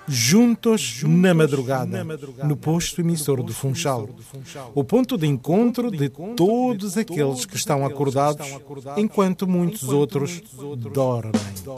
juntos na madrugada, no posto emissor do Funchal. O ponto de encontro de todos aqueles que estão acordados, enquanto muitos outros dormem.